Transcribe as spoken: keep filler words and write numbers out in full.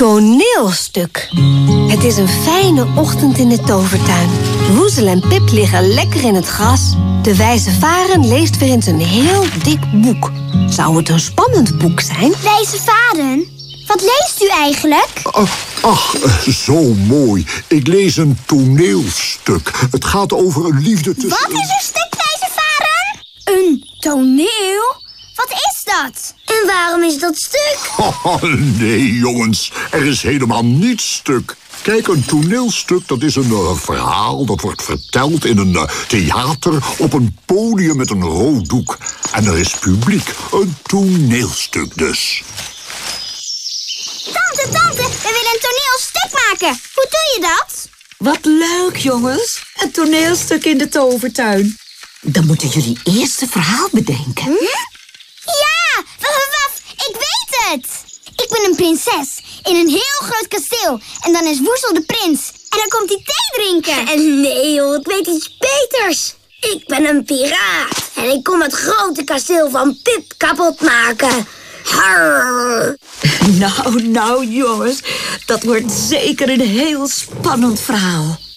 Toneelstuk. Het is een fijne ochtend in de tovertuin. Woezel en Pip liggen lekker in het gras. De wijze Varen leest weer eens een heel dik boek. Zou het een spannend boek zijn? Wijze Varen, wat leest u eigenlijk? Ach, ach, zo mooi. Ik lees een toneelstuk. Het gaat over een liefde tussen... Wat is een stuk, Wijze Varen? Een toneel? Wat is dat? En waarom is dat stuk? Oh, nee, jongens. Er is helemaal niets stuk. Kijk, een toneelstuk, dat is een uh, verhaal dat wordt verteld in een uh, theater op een podium met een rood doek. En er is publiek. Een toneelstuk dus. Tante, tante, we willen een toneelstuk maken. Hoe doe je dat? Wat leuk, jongens. Een toneelstuk in de tovertuin. Dan moeten jullie eerst een verhaal bedenken. Hm? Ja, waf, waf, ik weet het. Ik ben een prinses in een heel groot kasteel. En dan is Woezel de prins. En dan komt hij thee drinken. En nee joh, ik weet iets beters. Ik ben een piraat. En ik kom het grote kasteel van Pip kapot maken. Harr. Nou, nou, jongens. Dat wordt zeker een heel spannend verhaal.